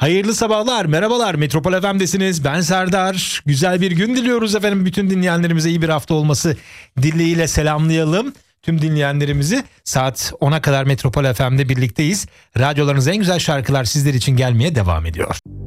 Hayırlı sabahlar, merhabalar. Metropol FM'desiniz. Ben Serdar. Güzel bir gün diliyoruz efendim. Bütün dinleyenlerimize iyi bir hafta olması dileğiyle selamlayalım. Tüm dinleyenlerimizi saat 10'a kadar Metropol FM'de birlikteyiz. Radyolarınız en güzel şarkılar sizler için gelmeye devam ediyor.